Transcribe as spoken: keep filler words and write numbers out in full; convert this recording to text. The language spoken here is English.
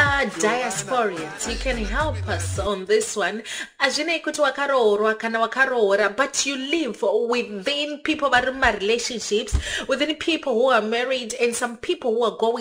uh, diasporians, you can help us on this one. Ajine kuti wakaroorwa kana wakaroora, but you live within people vari relationships, within people who are married, and some people who are going